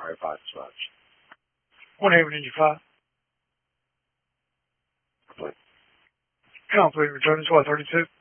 RA5 dispatch. 1-8 Ninja 5. Complete. Complete. Return to SWAT 32.